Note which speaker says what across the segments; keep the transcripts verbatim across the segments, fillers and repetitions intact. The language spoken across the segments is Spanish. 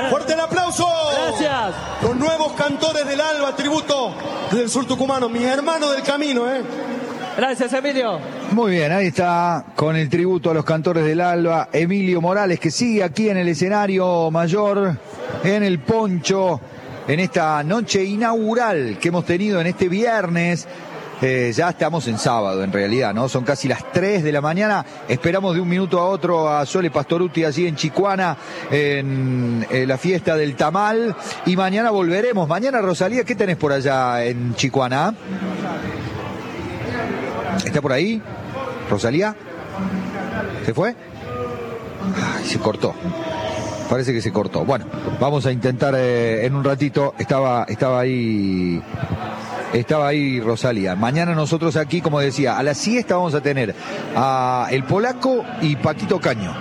Speaker 1: Fuerte el aplauso.
Speaker 2: Gracias.
Speaker 1: Los nuevos cantores del Alba, tributo del sur tucumano, mis hermanos del camino, ¿eh?
Speaker 2: Gracias, Emilio.
Speaker 3: Muy bien, ahí está con el tributo a los cantores del Alba, Emilio Morales, que sigue aquí en el escenario mayor, en el Poncho, en esta noche inaugural que hemos tenido en este viernes. Eh, ya estamos en sábado, en realidad, ¿no? Son casi las tres de la mañana. Esperamos de un minuto a otro a Sole Pastorutti allí en Chicuana, en, en la fiesta del tamal. Y mañana volveremos. Mañana, Rosalía, ¿qué tenés por allá en Chicuana? ¿Está por ahí? ¿Rosalía? ¿Se fue? Ay, se cortó. Parece que se cortó. Bueno, vamos a intentar eh, en un ratito. Estaba, estaba ahí... Estaba ahí Rosalía. Mañana nosotros aquí, como decía, a la siesta vamos a tener a el Polaco y Paquito Caño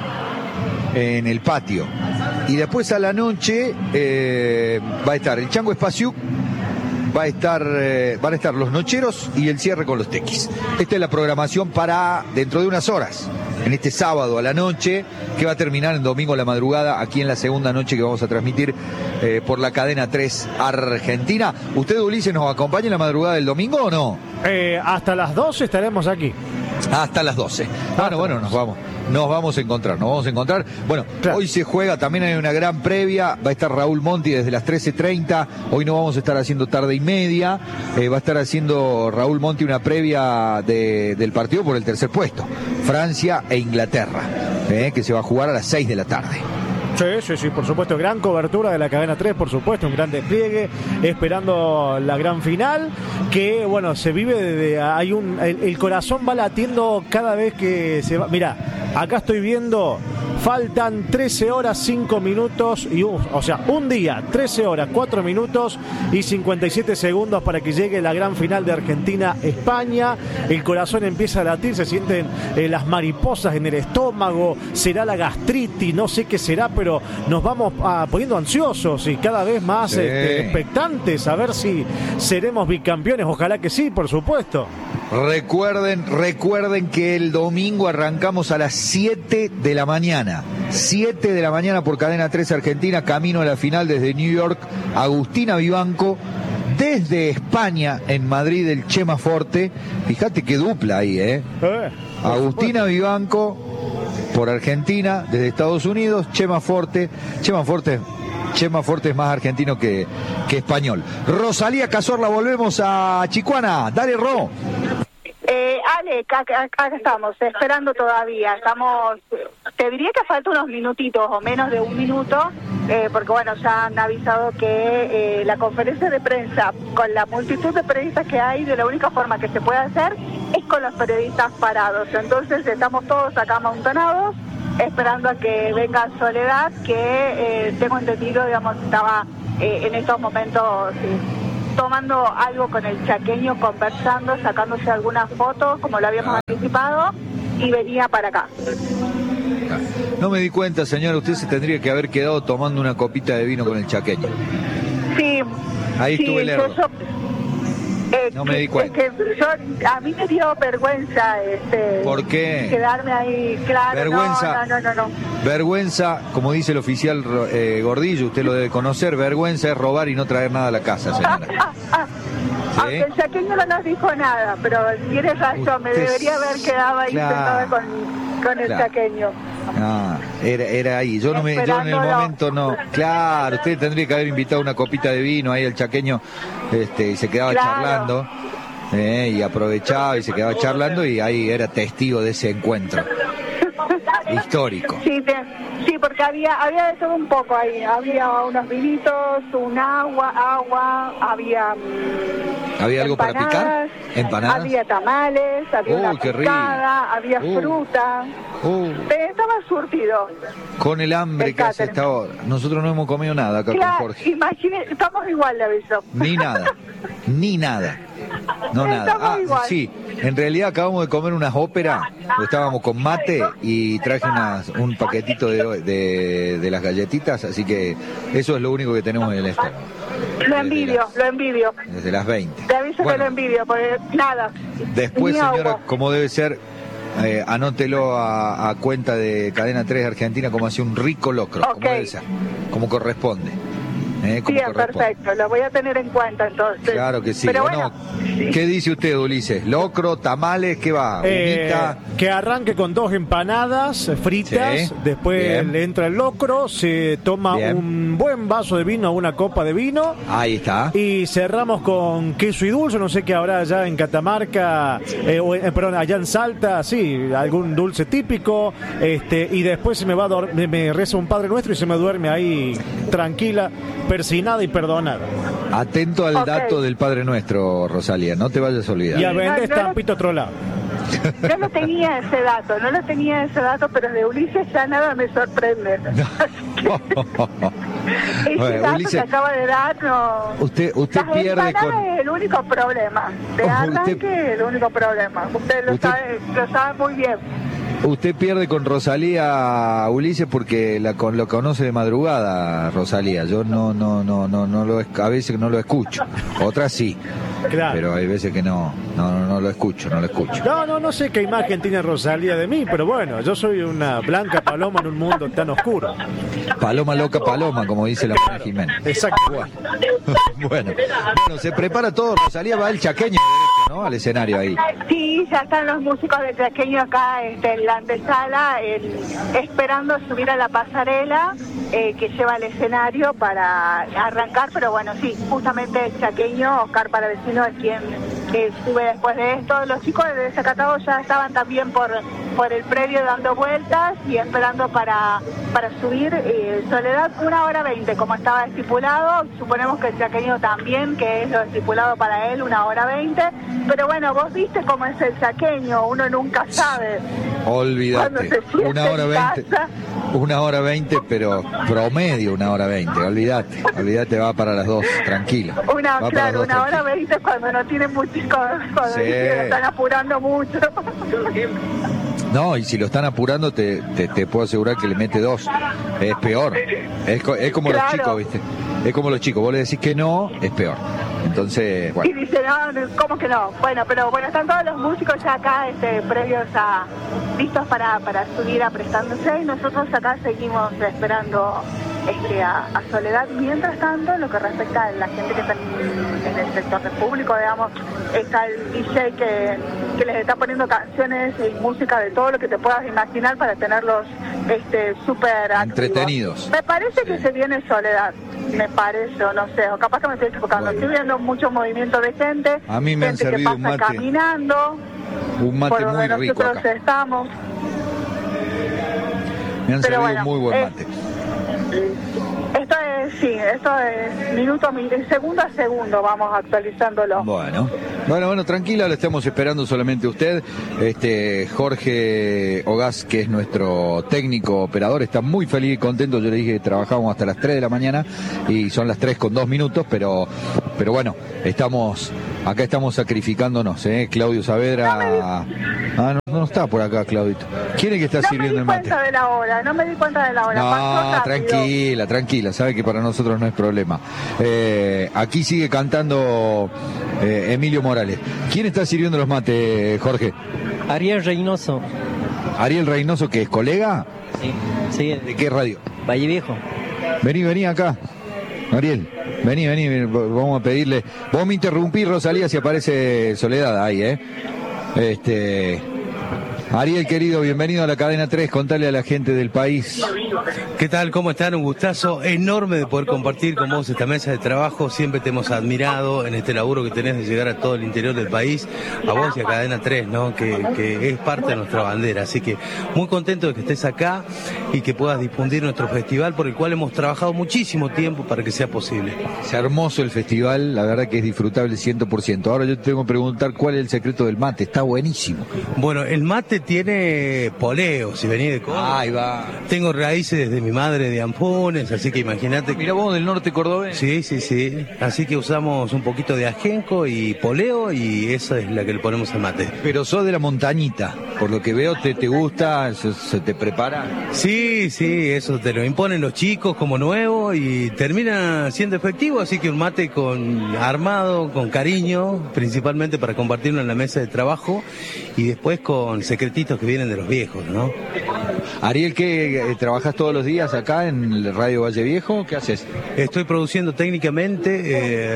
Speaker 3: en el patio. Y después a la noche eh, va a estar el Chango Espaciuc, va a estar, eh, van a estar los Nocheros y el cierre con los Tequis. Esta es la programación para dentro de unas horas, en este sábado a la noche, que va a terminar en domingo a la madrugada, aquí en la segunda noche que vamos a transmitir eh, por la cadena tres Argentina. ¿Usted, Ulises, nos acompaña en la madrugada del domingo o no?
Speaker 4: Eh, hasta las doce estaremos aquí.
Speaker 3: Hasta las doce. Bueno, bueno, nos vamos. Nos vamos a encontrar, nos vamos a encontrar. Bueno, claro. Hoy se juega, también hay una gran previa. Va a estar Raúl Monti desde las trece treinta. Hoy no vamos a estar haciendo tarde y media. Eh, va a estar haciendo Raúl Monti una previa de, del partido por el tercer puesto. Francia e Inglaterra, eh, que se va a jugar a las seis de la tarde.
Speaker 4: Sí, sí, sí, por supuesto, gran cobertura de la cadena tres, por supuesto, un gran despliegue, esperando la gran final, que bueno, se vive desde, hay un, el, el corazón va latiendo cada vez que se va, mirá, acá estoy viendo, faltan trece horas, cinco minutos, y uh, o sea, un día, trece horas, cuatro minutos y cincuenta y siete segundos para que llegue la gran final de Argentina-España. El corazón empieza a latir, se sienten eh, las mariposas en el estómago, será la gastritis, no sé qué será, pero nos vamos ah, poniendo ansiosos y cada vez más sí. este, expectantes a ver si seremos bicampeones. Ojalá que sí, por supuesto.
Speaker 3: Recuerden, recuerden que el domingo arrancamos a las siete de la mañana. siete de la mañana por Cadena tres Argentina, camino a la final desde New York. Agustina Vivanco, desde España, en Madrid, el Chema Forte. Fíjate qué dupla ahí, ¿eh? eh Agustina Vivanco por Argentina, desde Estados Unidos, Chema Forte. Chema Forte Chema Forte es más argentino que, que español. Rosalía Cazorla, volvemos a Chicuana. Dale, Ro.
Speaker 5: Eh, Ale, acá, acá estamos, esperando todavía. Estamos, te diría que falta unos minutitos o menos de un minuto, eh, porque bueno, ya han avisado que eh, la conferencia de prensa, con la multitud de periodistas que hay, de la única forma que se puede hacer es con los periodistas parados. Entonces estamos todos acá amontonados, esperando a que venga Soledad, que eh, tengo entendido, digamos, estaba eh, en estos momentos eh, tomando algo con el chaqueño, conversando, sacándose algunas fotos, como lo habíamos anticipado, y venía para acá.
Speaker 3: No me di cuenta, señora, usted se tendría que haber quedado tomando una copita de vino con el chaqueño.
Speaker 5: Sí.
Speaker 3: Ahí
Speaker 5: sí,
Speaker 3: estuve lerdo.
Speaker 5: Yo, Eh,
Speaker 3: no me di cuenta.
Speaker 5: Es que yo, a mí me dio vergüenza este,
Speaker 3: ¿Por qué?
Speaker 5: quedarme ahí, claro.
Speaker 3: Vergüenza,
Speaker 5: no, no, no, no.
Speaker 3: Vergüenza, como dice el oficial eh, Gordillo, usted lo debe conocer, vergüenza es robar y no traer nada a la casa, señora.
Speaker 5: Ah, ah, ah. ¿Sí? Aunque el chaqueño no nos dijo nada, pero tienes razón, me
Speaker 3: usted
Speaker 5: debería haber quedado ahí
Speaker 3: claro,
Speaker 5: sentada con, con el
Speaker 3: claro.
Speaker 5: chaqueño.
Speaker 3: Ah, era, era ahí. Yo no me, yo en el momento no. Claro, usted tendría que haber invitado una copita de vino ahí al chaqueño, este, y se quedaba claro. charlando, eh, y aprovechaba y se quedaba charlando y ahí era testigo de ese encuentro histórico.
Speaker 5: Sí, te, sí, porque había, había de todo un poco ahí. Había unos vinitos, un agua, agua, había.
Speaker 3: ¿Había algo para picar? ¿Empanadas?
Speaker 5: Había tamales, había uh, una pescada, había uh, fruta. Uh, estaba surtido.
Speaker 3: Con el hambre el que hace esta hora. Nosotros no hemos comido nada acá claro, con Jorge.
Speaker 5: Imagine, estamos igual, le aviso.
Speaker 3: Ni nada, ni nada. No nada. Ah, igual. Sí, en realidad acabamos de comer unas óperas, estábamos con mate y traje unas, un paquetito de, de, de las galletitas, así que eso es lo único que tenemos en el estómago.
Speaker 5: Lo envidio, las, lo envidio.
Speaker 3: Desde las veinte.
Speaker 5: Te aviso bueno, que lo envidio, porque nada.
Speaker 3: Después, señora, agua. Como debe ser, eh, anótelo a, a cuenta de Cadena tres Argentina como hace un rico locro,
Speaker 5: Okay.
Speaker 3: como debe ser, como corresponde. Eh, como
Speaker 5: Bien,
Speaker 3: corresponde.
Speaker 5: perfecto, lo voy a tener en cuenta entonces.
Speaker 3: Claro que sí.
Speaker 5: Pero
Speaker 3: Bueno,
Speaker 5: bueno,
Speaker 3: ¿qué dice usted, Ulises? ¿Locro, tamales, qué va?
Speaker 4: Eh,
Speaker 3: ¿Humita?
Speaker 4: que arranque con dos empanadas fritas,
Speaker 3: Sí,
Speaker 4: después
Speaker 3: bien.
Speaker 4: le entra el locro, se toma
Speaker 3: Bien.
Speaker 4: un buen vaso de vino, una copa de vino.
Speaker 3: Ahí está.
Speaker 4: Y cerramos con queso y dulce, no sé qué habrá allá en Catamarca, eh, o, eh, perdón, allá en Salta, sí, algún dulce típico, este, y después se me va a dor- me, me reza un Padre Nuestro y se me duerme ahí tranquila, persinada y perdonada.
Speaker 3: Atento al
Speaker 5: Ok.
Speaker 3: dato del Padre Nuestro, Rosalía, no te vayas a olvidar.
Speaker 4: Y a
Speaker 5: no,
Speaker 4: vender
Speaker 5: no,
Speaker 4: estampito a otro lado.
Speaker 5: yo no tenía ese dato, no lo tenía ese dato, pero de Ulises ya nada me sorprende. Ese
Speaker 3: Bueno,
Speaker 5: dato
Speaker 3: Ulises,
Speaker 5: que acaba de dar, no...
Speaker 3: usted, usted
Speaker 5: Las
Speaker 3: pierde
Speaker 5: empanadas
Speaker 3: con...
Speaker 5: es el único problema. De
Speaker 3: Usted-
Speaker 5: arranque es el único problema. Usted lo,
Speaker 3: Usted-
Speaker 5: sabe, lo sabe muy bien.
Speaker 3: Usted pierde con Rosalía, Ulises, porque la con, lo conoce de madrugada, Rosalía. Yo no, no, no, no, no lo es- a veces no lo escucho. Otras sí,
Speaker 4: Claro.
Speaker 3: pero hay veces que no, no, no, no lo escucho, no lo escucho.
Speaker 4: No, no, no sé qué imagen tiene Rosalía de mí, pero bueno, yo soy una blanca paloma en un mundo tan oscuro.
Speaker 3: Paloma loca, paloma, como dice la María Jiménez.
Speaker 4: Exacto.
Speaker 3: Bueno, bueno, se prepara todo. Rosalía va el chaqueño derecho, ¿no? Al escenario ahí.
Speaker 5: Sí, ya están los músicos de Chaqueño acá este, en la antesala, el- esperando subir a la pasarela eh, que lleva al escenario para arrancar, pero bueno, sí, justamente el Chaqueño, Oscar Palavecino, es quien eh, sube después de esto. Los chicos de Desacatado ya estaban también por, por el predio dando vueltas y esperando para, para subir. Eh, Soledad, una hora veinte, como estaba estipulado. Suponemos que el Chaqueño también, que es lo estipulado para él, una hora veinte. Pero bueno, vos viste cómo es el Chaqueño, uno nunca sabe.
Speaker 3: Olvídate.
Speaker 5: Cuando se siente
Speaker 3: Una hora
Speaker 5: en
Speaker 3: veinte.
Speaker 5: casa.
Speaker 3: Una hora veinte, pero promedio una hora veinte. Olvídate. Olvídate, va para las dos, tranquilo.
Speaker 5: Una,
Speaker 3: Va para las
Speaker 5: claro,
Speaker 3: dos,
Speaker 5: una hora
Speaker 3: tranquilo.
Speaker 5: veinte cuando no tienen muchos, cuando
Speaker 3: Sí.
Speaker 5: están apurando mucho.
Speaker 3: No, y si lo están apurando, te, te, te puedo asegurar que le mete dos. Es peor. Es, co- es como
Speaker 5: Claro.
Speaker 3: los chicos, ¿viste? Es como los chicos. Vos le decís que no, es peor. Entonces,
Speaker 5: Y
Speaker 3: bueno.
Speaker 5: dice, no, no, ¿cómo que no? Bueno, pero bueno, están todos los músicos ya acá este, previos a, listos para, para subir aprestándose y nosotros acá seguimos esperando este, a, a Soledad. Mientras tanto, lo que respecta a la gente que está en, en el sector del público, digamos, está el D J que, que les está poniendo canciones y música de todo lo que te puedas imaginar para tenerlos este, súper activos.
Speaker 3: Entretenidos.
Speaker 5: Me parece que
Speaker 3: Sí.
Speaker 5: se viene Soledad, me parece, o no sé, o capaz que me estoy equivocando.
Speaker 3: Bueno.
Speaker 5: Estoy viendo mucho movimiento de gente,
Speaker 3: A mí me han
Speaker 5: gente que
Speaker 3: servido
Speaker 5: pasa
Speaker 3: un mate.
Speaker 5: caminando,
Speaker 3: Un mate
Speaker 5: por donde
Speaker 3: muy rico
Speaker 5: nosotros
Speaker 3: acá.
Speaker 5: estamos.
Speaker 3: Me han
Speaker 5: Pero
Speaker 3: servido
Speaker 5: bueno,
Speaker 3: un muy buen
Speaker 5: eh,
Speaker 3: mate.
Speaker 5: Esto es, sí, esto es minuto a minuto, segundo a segundo vamos actualizándolo.
Speaker 3: Bueno, bueno, bueno, tranquila, lo estamos esperando solamente usted. Este Jorge Ogaz, que es nuestro técnico operador, está muy feliz y contento. Yo le dije que trabajábamos hasta las tres de la mañana y son las tres con dos minutos, pero, pero bueno, estamos, acá estamos sacrificándonos, ¿eh? Claudio Saavedra. Ah, no, no está por acá, Claudito. ¿Quién es que está
Speaker 5: No me
Speaker 3: sirviendo
Speaker 5: di
Speaker 3: el mate?
Speaker 5: cuenta de la hora, no me di cuenta de la hora. pasó
Speaker 3: No,
Speaker 5: rápido.
Speaker 3: tranquila, tranquila, sabe que para nosotros no es problema. Eh, aquí sigue cantando eh, Emilio Morales. ¿Quién está sirviendo los mates, Jorge?
Speaker 2: Ariel Reynoso.
Speaker 3: Ariel Reynoso, que es colega.
Speaker 2: Sí, sí,
Speaker 3: ¿De qué radio?
Speaker 2: Valle Viejo.
Speaker 3: Vení, vení acá. Ariel, vení, vení, vení, vamos a pedirle. Vos me interrumpís, Rosalía, si aparece Soledad ahí, ¿eh? Este. Ariel, querido, bienvenido a la Cadena tres. Contale a la gente del país.
Speaker 6: ¿Qué tal? ¿Cómo están? Un gustazo enorme de poder compartir con vos esta mesa de trabajo. Siempre te hemos admirado en este laburo que tenés de llegar a todo el interior del país, a vos y a Cadena tres, ¿no? Que, que es parte de nuestra bandera. Así que muy contento de que estés acá y que puedas difundir nuestro festival por el cual hemos trabajado muchísimo tiempo para que sea posible.
Speaker 3: Es hermoso el festival, la verdad que es disfrutable cien por ciento. Ahora yo te tengo que preguntar cuál es el secreto del mate. Está buenísimo.
Speaker 6: Bueno, el mate tiene poleo, si venís de Córdoba.
Speaker 3: Ahí va.
Speaker 6: Tengo raíces de mi madre de Ampones, así que imagínate.
Speaker 3: Mira vos del norte cordobés.
Speaker 6: Sí, sí, sí. Así que usamos un poquito de ajenco y poleo y esa es la que le ponemos al mate.
Speaker 3: Pero sos de la montañita. Por lo que veo, te, te gusta, se, se te prepara.
Speaker 6: Sí, sí, eso te lo imponen los chicos como nuevo y termina siendo efectivo, así que un mate con armado, con cariño, principalmente para compartirlo en la mesa de trabajo y después con secretaría retitos que vienen de los viejos, ¿no?
Speaker 3: Ariel, ¿qué eh, trabajas todos los días acá en el Radio Valle Viejo? ¿Qué haces?
Speaker 6: Estoy produciendo técnicamente eh,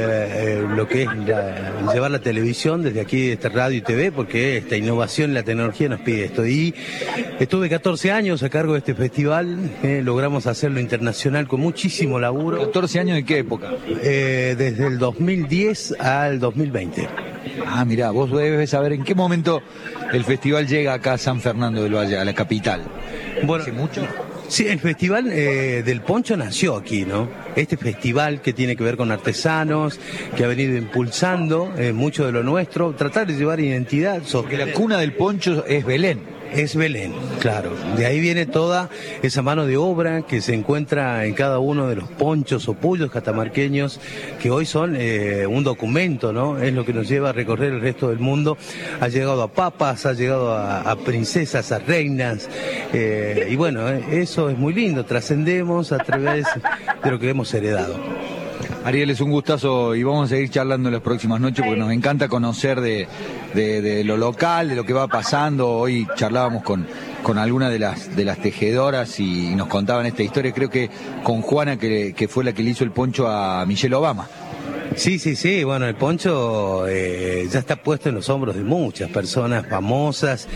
Speaker 6: eh, lo que es la, llevar la televisión desde aquí, esta radio y T V, porque esta innovación en la tecnología nos pide esto. Y estuve catorce años a cargo de este festival, eh, logramos hacerlo internacional con muchísimo laburo.
Speaker 3: ¿catorce años de qué época?
Speaker 6: Eh, desde el dos mil diez al dos mil veinte.
Speaker 3: Ah, mirá, vos debes saber en qué momento el festival llega acá a San Fernando del Valle, a la capital.
Speaker 6: Bueno,
Speaker 3: ¿hace mucho?
Speaker 6: Sí, el Festival eh, del Poncho nació aquí, ¿no? Este festival que tiene que ver con artesanos, que ha venido impulsando eh, mucho de lo nuestro, tratar de llevar identidad.
Speaker 3: Porque la cuna del poncho es Belén.
Speaker 6: Es Belén, claro. De ahí viene toda esa mano de obra que se encuentra en cada uno de los ponchos o pullos catamarqueños, que hoy son eh, un documento, ¿no? Es lo que nos lleva a recorrer el resto del mundo. Ha llegado a papas, ha llegado a, a princesas, a reinas, eh, y bueno, eh, eso es muy lindo. Trascendemos a través de lo que hemos heredado.
Speaker 3: Ariel, es un gustazo y vamos a seguir charlando en las próximas noches porque nos encanta conocer de, de, de lo local, de lo que va pasando. Hoy charlábamos con, con alguna de las de las tejedoras y, y nos contaban esta historia, creo que con Juana, que, que fue la que le hizo el poncho a Michelle Obama.
Speaker 6: Sí, sí, sí, bueno, el poncho eh, ya está puesto en los hombros de muchas personas famosas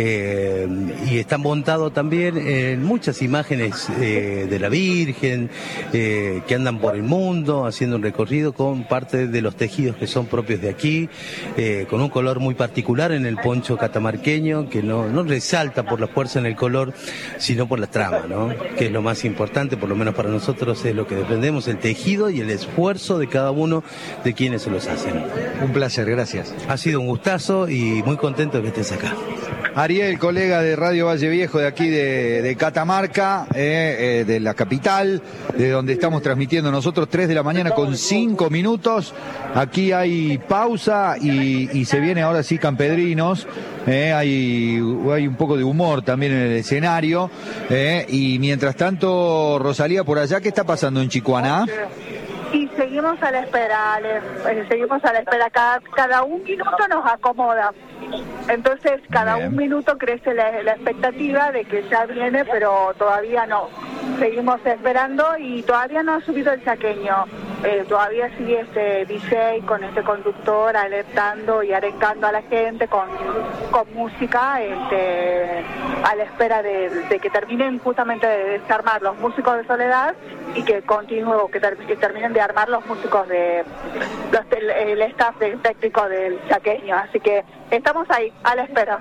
Speaker 6: eh, y está montado también en muchas imágenes eh, de la Virgen eh, que andan por el mundo haciendo un recorrido con parte de los tejidos que son propios de aquí, eh, con un color muy particular en el poncho catamarqueño que no, no resalta por la fuerza en el color, sino por la trama, ¿no? Que es lo más importante, por lo menos para nosotros es lo que defendemos, el tejido y el esfuerzo de cada uno de quienes se los hacen.
Speaker 3: Un placer, gracias.
Speaker 6: Ha sido un gustazo y muy contento de que estés acá.
Speaker 3: Ariel, colega de Radio Valle Viejo de aquí de, de Catamarca, eh, eh, de la capital, de donde estamos transmitiendo nosotros, tres de la mañana con cinco minutos. Aquí hay pausa y, y se viene ahora sí Campedrinos. Eh, hay, hay un poco de humor también en el escenario. Eh, y mientras tanto, Rosalía, por allá, ¿qué está pasando en Chicuaná?
Speaker 5: Y seguimos a la espera, Ale, eh, seguimos a la espera, cada, cada un minuto nos acomoda, entonces cada Bien. un minuto crece la, la expectativa de que ya viene, pero todavía no, seguimos esperando y todavía no ha subido el chaqueño, eh, todavía sigue este D J con este conductor alertando y arengando a la gente con, con música, este, a la espera de, de que terminen justamente de desarmar los músicos de Soledad y que continúe, que, ter, que terminen de armar los músicos de los, el, el staff de, técnico del chaqueño, así que estamos ahí a la espera.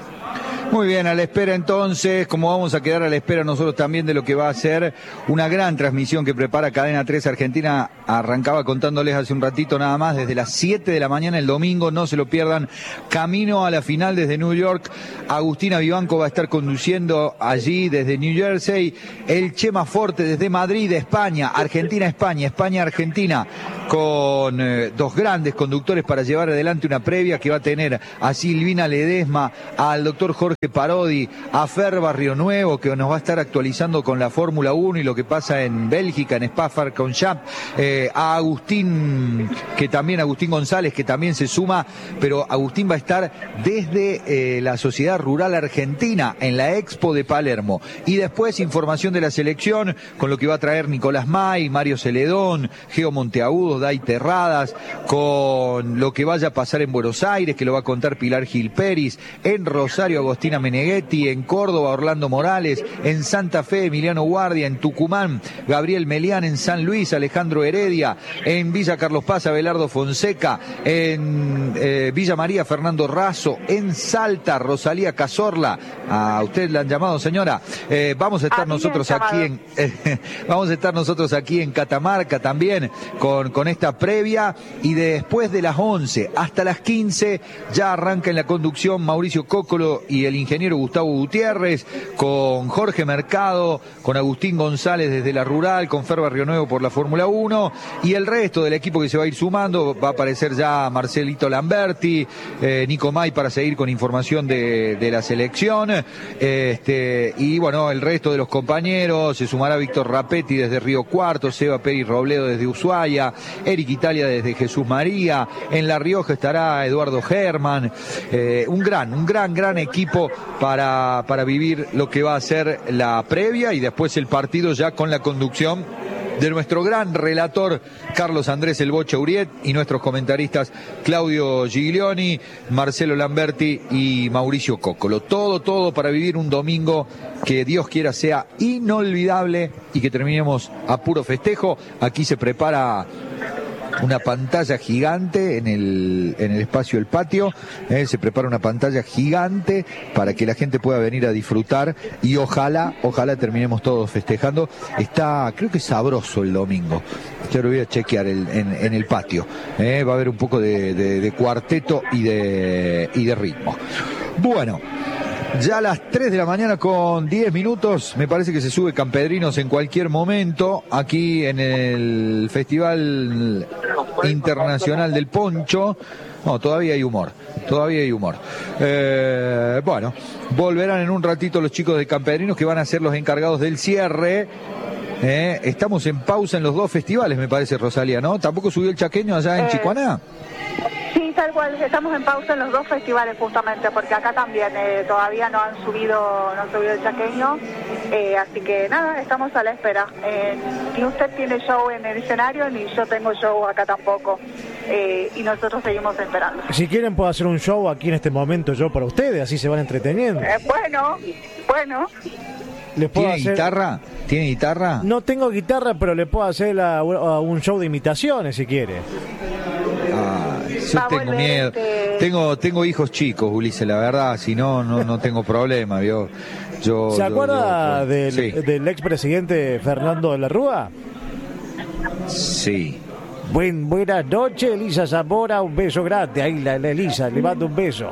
Speaker 3: Muy bien, a la espera entonces, como vamos a quedar a la espera nosotros también de lo que va a ser una gran transmisión que prepara Cadena tres Argentina. Arrancaba contándoles hace un ratito nada más, desde las siete de la mañana el domingo, no se lo pierdan, camino a la final desde New York. Agustina Vivanco va a estar conduciendo allí desde New Jersey, el Chema Forte desde Madrid, España, Argentina-España, España-Argentina, con eh, dos grandes conductores para llevar adelante una previa que va a tener a Silvina Ledesma, al doctor Jorge Parodi, a Fer Barrio Nuevo, que nos va a estar actualizando con la Fórmula uno y lo que pasa en Bélgica, en Spa-Francorchamps, eh, a Agustín, que también, Agustín González, que también se suma, pero Agustín va a estar desde eh, la Sociedad Rural Argentina, en la Expo de Palermo. Y después información de la selección, con lo que va a traer Nicolás May, Mario Celedón, Geo Monteagudo, Day Terradas, con lo que vaya a pasar en Buenos Aires, que lo va a contar Pilar Gil Peris, en Rosario Agostina Meneghetti, en Córdoba Orlando Morales, en Santa Fe Emiliano Guardia, en Tucumán Gabriel Melián, en San Luis Alejandro Heredia, en Villa Carlos Paz Abelardo Fonseca, en eh, Villa María Fernando Razo, en Salta Rosalía Cazorla. A usted la han llamado, señora. Eh, vamos a estar a nosotros aquí en eh, vamos a estar nosotros aquí en Catamarca también con, con esta previa, y después de las once hasta las quince ya arranca en la conducción Mauricio Cócolo y el ingeniero Gustavo Gutiérrez, con Jorge Mercado, con Agustín González desde la Rural, con Fer Barrio Nuevo por la Fórmula uno, y el resto del equipo que se va a ir sumando. Va a aparecer ya Marcelito Lamberti, eh, Nico May para seguir con información de, de la selección, este, y bueno, el resto de los compañeros, se sumará Víctor Rapetti desde Río Cuarto, Seba Peri Robledo desde Ushuaia, Eric Italia desde Jesús María, en La Rioja estará Eduardo Germán, eh, un gran, un gran, gran equipo rato para, para vivir lo que va a ser la previa y después el partido ya con la conducción de nuestro gran relator Carlos Andrés El Bocha Uriet y nuestros comentaristas Claudio Giglioni, Marcelo Lamberti y Mauricio Cóccolo. Todo, todo para vivir un domingo que Dios quiera sea inolvidable y que terminemos a puro festejo. Aquí se prepara una pantalla gigante en el, en el espacio del patio, eh, se prepara una pantalla gigante para que la gente pueda venir a disfrutar y ojalá, ojalá terminemos todos festejando. Está, creo que es sabroso el domingo, ya lo voy a chequear el, en, en el patio, eh, va a haber un poco de, de, de cuarteto y de, y de ritmo. Bueno, ya a las tres de la mañana con diez minutos, me parece que se sube Campedrinos en cualquier momento, aquí en el Festival Internacional del Poncho. No, todavía hay humor, todavía hay humor. Eh, bueno, volverán en un ratito los chicos de Campedrinos que van a ser los encargados del cierre. Eh, estamos en pausa en los dos festivales, me parece, Rosalía, ¿no? ¿Tampoco subió el chaqueño allá en
Speaker 5: eh...
Speaker 3: Chicuaná?
Speaker 5: Sí, tal cual, estamos en pausa en los dos festivales justamente, porque acá también eh, todavía no han subido no han subido el chaqueño, eh, así que nada, estamos a la espera. Eh, ni usted tiene show en el escenario, ni yo tengo show acá tampoco, eh, y nosotros seguimos esperando.
Speaker 4: Si quieren puedo hacer un show aquí en este momento yo para ustedes, así se van entreteniendo.
Speaker 5: Eh, bueno, bueno.
Speaker 4: ¿Les puedo
Speaker 3: ¿Tiene
Speaker 4: hacer...
Speaker 3: guitarra? ¿Tiene guitarra?
Speaker 4: No tengo guitarra, pero le puedo hacer la, un show de imitaciones si quiere.
Speaker 3: Ah, yo
Speaker 5: Va
Speaker 3: tengo miedo.
Speaker 5: este...
Speaker 3: Tengo tengo hijos chicos, Ulises, la verdad, si no, no, no tengo problema, ¿vio? Yo,
Speaker 4: ¿Se
Speaker 3: yo,
Speaker 4: acuerda
Speaker 3: yo, yo,
Speaker 4: del,
Speaker 3: sí.
Speaker 4: del expresidente Fernando de la Rúa?
Speaker 3: Sí.
Speaker 4: Buen, buenas noches, Elisa Zamora, un beso grande. Ahí la, la Elisa, le mando un beso.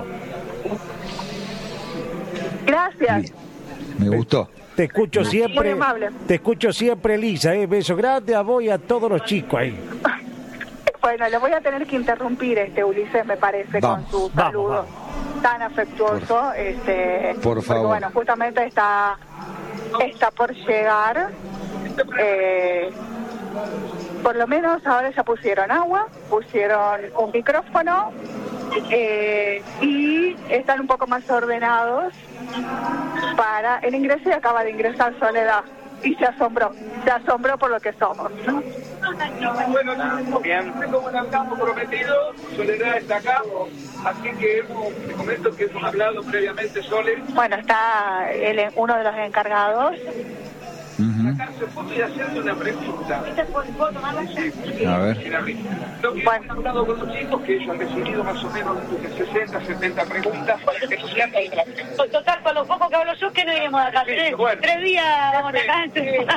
Speaker 5: Gracias.
Speaker 3: Me gustó.
Speaker 4: Te escucho
Speaker 5: Muy
Speaker 4: siempre,
Speaker 5: amable.
Speaker 4: te escucho siempre, Elisa, eh. Beso grande a vos y a todos los chicos ahí.
Speaker 5: Bueno, le voy a tener que interrumpir, este Ulises, me parece,
Speaker 3: Vamos,
Speaker 5: con su
Speaker 4: vamos,
Speaker 5: saludo
Speaker 4: vamos.
Speaker 5: tan afectuoso.
Speaker 3: Por,
Speaker 5: este,
Speaker 3: por favor.
Speaker 5: Porque, bueno, justamente está, está por llegar. Eh, por lo menos ahora ya pusieron agua, pusieron un micrófono eh, y están un poco más ordenados para el ingreso, y acaba de ingresar Soledad y se asombró, se asombró por lo que somos, ¿no?
Speaker 7: Bueno, bien, como el campo prometido, Soledad está acá, así que hemos, te comento que hemos hablado previamente, Sole.
Speaker 5: Bueno, está él, uno de los encargados.
Speaker 3: Uh-huh.
Speaker 7: Sacarse foto y hacerle una pregunta. Sí.
Speaker 3: A ver.
Speaker 7: Lo que
Speaker 5: Bueno.
Speaker 7: hemos hablado con los chicos, que ellos han recibido más o menos sesenta, setenta preguntas para que no sean...
Speaker 8: Total, con lo poco que hablo yo, que no iremos de acá. Tres,
Speaker 7: Bueno.
Speaker 8: tres días vamos de acá.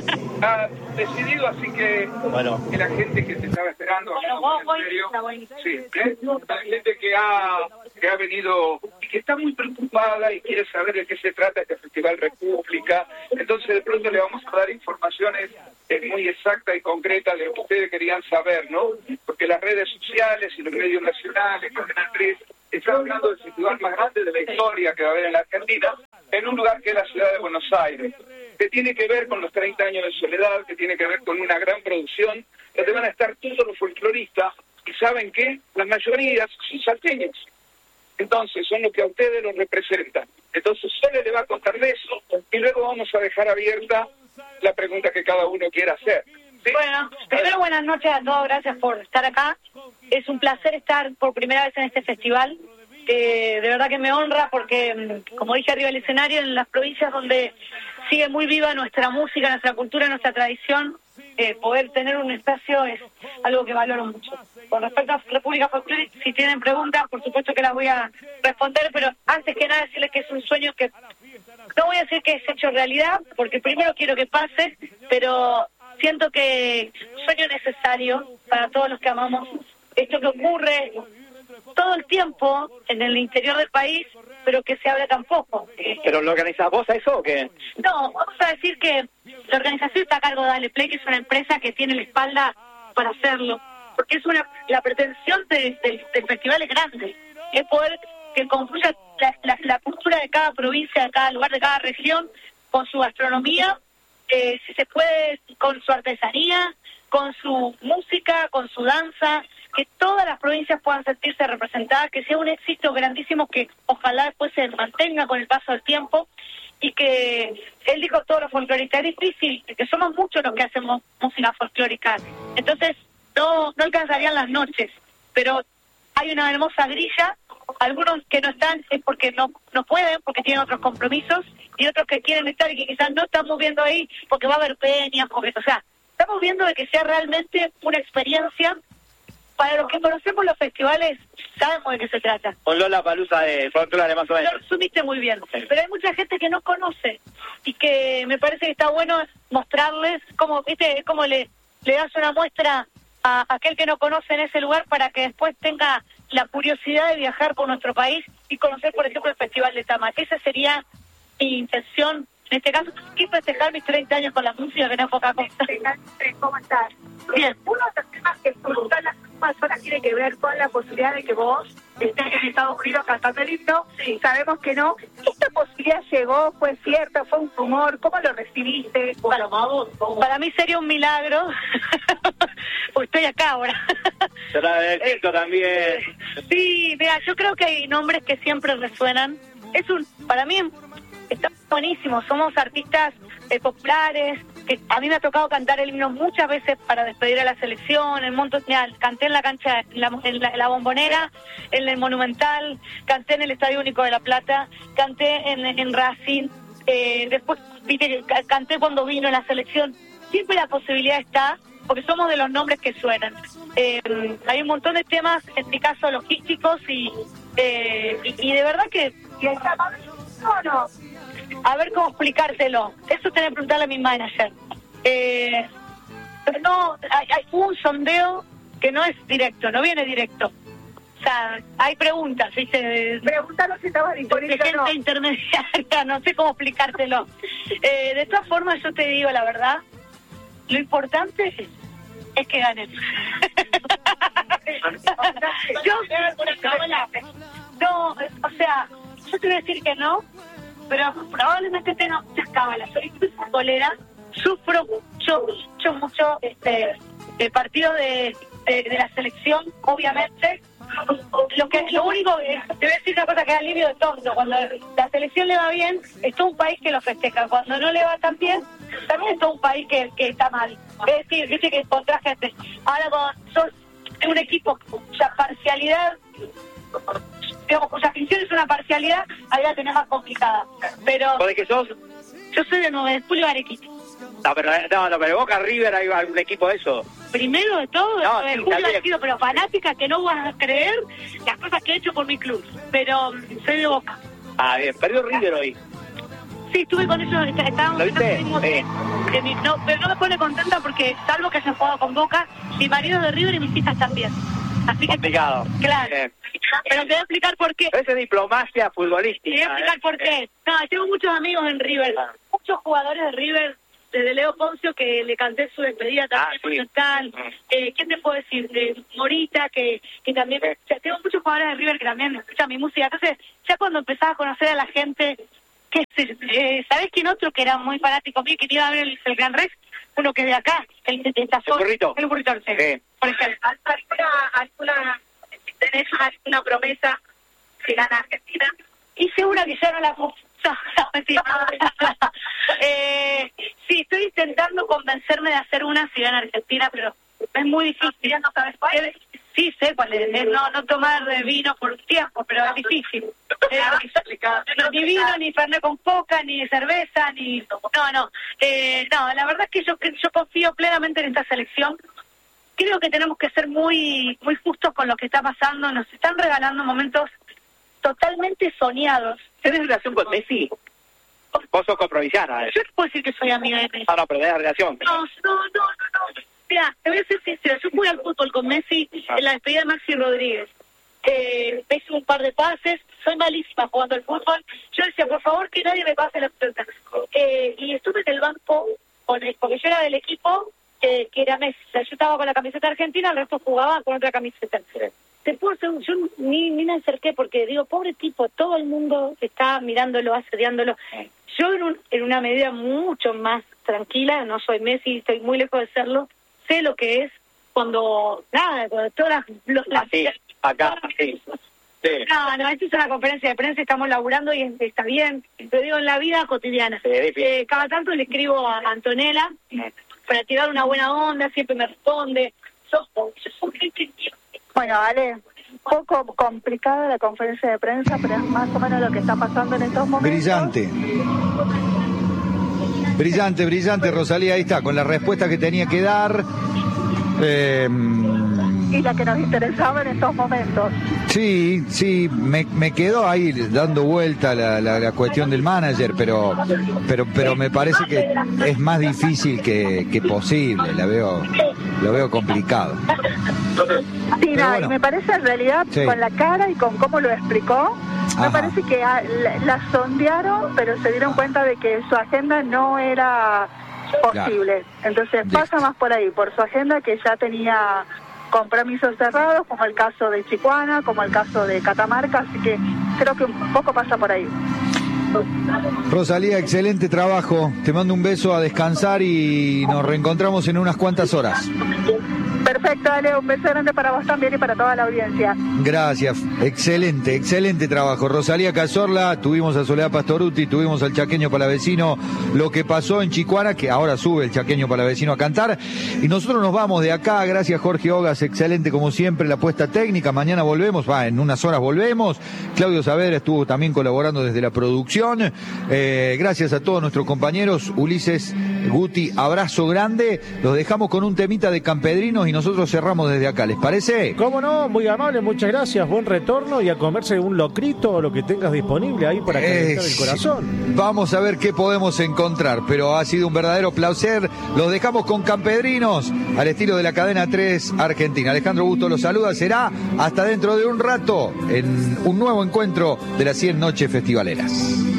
Speaker 7: Ha decidido, así que,
Speaker 4: Bueno.
Speaker 7: que la gente que te estaba esperando,
Speaker 8: Bueno,
Speaker 7: hablando
Speaker 8: vos,
Speaker 7: en serio,
Speaker 8: voy.
Speaker 7: sí, ¿eh? La gente que ha, que ha venido y que está muy preocupada y quiere saber de qué se trata este Festival República, entonces de pronto le vamos a dar informaciones eh, muy exactas y concretas de lo que ustedes querían saber, ¿no? Porque las redes sociales y los medios nacionales, Cadena tres, están hablando del festival más grande de la historia que va a haber en la Argentina, en un lugar que es la ciudad de Buenos Aires, que tiene que ver con los treinta años de Soledad, que tiene que ver con una gran producción, donde van a estar todos los folcloristas, y ¿saben qué? Las mayorías son salteños. Entonces, son los que a ustedes los representan. Entonces, Sole le va a contar de eso, y luego vamos a dejar abierta la pregunta que cada uno quiera hacer. ¿Sí?
Speaker 8: Bueno, primero buenas noches a todos, gracias por estar acá. Es un placer estar por primera vez en este festival. Eh, de verdad que me honra porque, como dije arriba del escenario, en las provincias donde sigue muy viva nuestra música, nuestra cultura, nuestra tradición, eh, poder tener un espacio es algo que valoro mucho. Con respecto a República Folclórica, si tienen preguntas, por supuesto que las voy a responder, pero antes que nada decirles que es un sueño que no voy a decir que es hecho realidad, porque primero quiero que pase, pero siento que es un sueño necesario para todos los que amamos esto que ocurre todo el tiempo en el interior del país, pero que se habla tan poco.
Speaker 9: ¿Pero lo organizás vos a eso o qué?
Speaker 8: No, vamos a decir que la organización está a cargo de Dale Play, que es una empresa que tiene la espalda para hacerlo, porque es una la pretensión de, de, del festival es grande, es poder que confluya la, la, la cultura de cada provincia, de cada lugar, de cada región, con su gastronomía, eh, si se puede, con su artesanía, con su música, con su danza, que todas las provincias puedan sentirse representadas, que sea un éxito grandísimo que ojalá después se mantenga con el paso del tiempo, y que él dijo todos los folcloristas, es difícil, que somos muchos los que hacemos música folclórica, entonces no, no alcanzarían las noches, pero hay una hermosa grilla, algunos que no están es porque no, no pueden, porque tienen otros compromisos, y otros que quieren estar y que quizás no estamos viendo ahí porque va a haber peñas, porque, o sea, estamos viendo de que sea realmente una experiencia. Para los que conocemos los festivales, sabemos de qué se trata.
Speaker 9: Un Lollapalooza de folclore, más o menos.
Speaker 8: Lo resumiste muy bien. Pero hay mucha gente que no conoce y que me parece que está bueno mostrarles cómo, viste, cómo le, le das una muestra a aquel que no conoce en ese lugar para que después tenga la curiosidad de viajar por nuestro país y conocer, por ejemplo, el Festival de Tamat. Esa sería mi intención. En este caso, quiero festejar mis treinta años con la música, que no es poca cosa.
Speaker 5: ¿Cómo estás?
Speaker 8: Bien.
Speaker 5: Uno de los temas que surgen las últimas horas tiene que ver con la posibilidad de que vos estés en Estados Unidos cantando el himno. Sí. Sabemos que no. ¿Esta posibilidad llegó? ¿Fue cierta? ¿Fue un rumor? ¿Cómo lo recibiste?
Speaker 8: Para, para mí sería un milagro. Pues estoy acá ahora.
Speaker 9: Será de éxito también.
Speaker 8: Sí, mira, yo creo que hay nombres que siempre resuenan. Es un, para mí, está buenísimo. Somos artistas eh, populares, que a mí me ha tocado cantar el himno muchas veces para despedir a la selección, en montón, mira, canté en la cancha, en la, en la, en la Bombonera, en el Monumental, canté en el Estadio Único de La Plata, canté en, en Racing, eh, después viste, canté cuando vino la selección. Siempre la posibilidad está, porque somos de los nombres que suenan. Eh, hay un montón de temas, en mi caso logísticos, y, eh, y, y de verdad que...
Speaker 5: ¿Y está no, no?
Speaker 8: A ver cómo explicártelo. Eso tenés que preguntarle a mi manager. Eh, pero no, hay, hay un sondeo que no es directo, no viene directo. O sea, hay preguntas, ¿viste?
Speaker 5: Pregúntanos si estabas disponible
Speaker 8: de gente
Speaker 5: no.
Speaker 8: intermediaria, no sé cómo explicártelo. Eh, de todas formas, yo te digo la verdad, lo importante es, es que ganen. yo, no, o sea, yo te voy a decir que no, pero probablemente tenga muchas cábalas. Soy muy futbolera, sufro mucho, mucho, mucho este, el partido de, de, de la selección, obviamente. Lo que lo único es, te voy a decir una cosa que da alivio de tonto, cuando la selección le va bien, es todo un país que lo festeja, cuando no le va tan bien, también es todo un país que, que está mal. Es decir, dice que encontrás gente. Ahora cuando sos un equipo cuya parcialidad, digamos, cuya afición es una parcialidad, ahí la tenés más complicada. Pero...
Speaker 9: ¿Vos de qué sos?
Speaker 8: Yo soy de nueve de Julio Arequipa.
Speaker 9: No, pero, no, no, pero Boca River hay algún equipo de eso.
Speaker 8: Primero de todo,
Speaker 9: no,
Speaker 8: de
Speaker 9: sí,
Speaker 8: Julio
Speaker 9: también.
Speaker 8: Arequipa, pero fanática que no vas a creer las cosas que he hecho por mi club. Pero um, soy de Boca.
Speaker 9: Ah, bien, perdió River hoy.
Speaker 8: Sí, estuve con ellos, está- estábamos
Speaker 9: ¿Lo viste?
Speaker 8: mismo
Speaker 9: Sí.
Speaker 8: que- que mi- no, pero no me pone contenta porque, salvo que hayan jugado con Boca, mi marido es de River y mis hijas también. Así que,
Speaker 9: Complicado.
Speaker 8: claro.
Speaker 9: Bien.
Speaker 8: Pero te voy a explicar por qué.
Speaker 9: Esa es diplomacia
Speaker 8: Te
Speaker 9: futbolística.
Speaker 8: voy a explicar
Speaker 9: ¿eh?
Speaker 8: por qué. No, tengo muchos amigos en River, muchos jugadores de River, desde Leo Poncio, que le canté su despedida también,
Speaker 9: Ah, sí.
Speaker 8: monumental. Eh, ¿Quién te puedo decir? De Morita, que, que también... O sea, tengo muchos jugadores de River que también escuchan mi música. Entonces, ya cuando empezaba a conocer a la gente, que eh, ¿sabés quién otro que era muy fanático mío, que iba a ver el, el Gran Rex? Uno que de acá, el de esta zona.
Speaker 9: El burrito.
Speaker 8: El burrito, sí.
Speaker 9: Sí.
Speaker 8: Por ejemplo.
Speaker 5: ¿Alguna, alguna, ¿Tenés alguna promesa si gana Argentina?
Speaker 8: Hice una que ya no la puedo. No, no, mentira. eh, sí, estoy intentando convencerme de hacer una si gana Argentina, pero es muy difícil.
Speaker 5: ¿No sabes cuál?
Speaker 8: Eh, Sí, sé cuál es. Eh, No, no tomar eh, vino por un tiempo, pero es difícil. Eh, no, ni vino, ni fernet con coca, ni cerveza, ni... No, no. Eh, no, la verdad es que yo, que yo confío plenamente en esta selección. Creo que tenemos que ser muy, muy justos con lo que está pasando. Nos están regalando momentos totalmente soñados.
Speaker 9: ¿Tenés relación con Messi? Vos sos comprovinciana. ¿eh?
Speaker 8: Yo no puedo decir que soy amiga de Messi.
Speaker 9: Ah, no, pero tenés relación.
Speaker 8: No, no, no, no, no. Mira, te voy a ser sincera. Yo jugué al fútbol con Messi en la despedida de Maxi Rodríguez. Eh, me hice un par de pases. Soy malísima jugando al fútbol. Yo decía, por favor, que nadie me pase la pelota. Eh, y estuve en el banco, con el, porque yo era del equipo eh, que era Messi. O sea, yo estaba con la camiseta argentina, el resto jugaba con otra camiseta. Te puedo hacer un- yo ni, ni me acerqué porque digo, pobre tipo, todo el mundo está mirándolo, asediándolo. Yo en, un, en una medida mucho más tranquila, no soy Messi, estoy muy lejos de serlo, sé lo que es cuando, nada, cuando todas las... Los, las
Speaker 9: Así, acá, así. Sí.
Speaker 8: No, no, esto es una conferencia de prensa, estamos laburando y está bien, pero digo en la vida cotidiana.
Speaker 9: Sí,
Speaker 8: eh, cada tanto le escribo a Antonella para tirar una buena onda, siempre me responde. Sos, sos gente...
Speaker 5: Bueno, Ale, un poco complicada la conferencia de prensa, pero es más o menos lo que está pasando en estos momentos.
Speaker 3: Brillante. Brillante, brillante, Rosalía, ahí está, con la respuesta que tenía que dar. Eh,
Speaker 5: y la que nos interesaba en estos momentos.
Speaker 3: Sí, sí, me, me quedó ahí dando vuelta la, la, la cuestión del manager, pero, pero, pero me parece que es más difícil que, que posible, la veo, lo veo complicado.
Speaker 5: Sí, no, bueno, y me parece en realidad sí. Con la cara y con cómo lo explicó, me Ajá. parece que a, la, la sondearon, pero se dieron cuenta de que su agenda no era posible. Claro. Entonces pasa más por ahí, por su agenda que ya tenía compromisos cerrados, como el caso de Chicuana, como el caso de Catamarca, así que creo que un poco pasa por ahí.
Speaker 3: Rosalía, excelente trabajo, te mando un beso, a descansar y nos reencontramos en unas cuantas horas.
Speaker 5: Perfecto, dale, un beso grande para vos también y para toda la audiencia.
Speaker 3: Gracias, excelente, excelente trabajo. Rosalía Cazorla, tuvimos a Soledad Pastoruti, tuvimos al Chaqueño Palavecino, lo que pasó en Chicuana, que ahora sube el Chaqueño Palavecino a cantar. Y nosotros nos vamos de acá, gracias Jorge Ogas, excelente como siempre la puesta técnica. Mañana volvemos, va, en unas horas volvemos. Claudio Saavedra estuvo también colaborando desde la producción. Eh, gracias a todos nuestros compañeros. Ulises, Guti, abrazo grande. Los dejamos con un temita de Campedrinos y nosotros cerramos desde acá, ¿les parece?
Speaker 4: Cómo no, muy amable, muchas gracias, buen retorno y a comerse un locrito o lo que tengas disponible ahí para calentar eh, el corazón.
Speaker 3: Vamos a ver qué podemos encontrar, pero ha sido un verdadero placer. Los dejamos con Campedrinos al estilo de la cadena tres Argentina. Alejandro Busto los saluda, será hasta dentro de un rato en un nuevo encuentro de las cien noches festivaleras.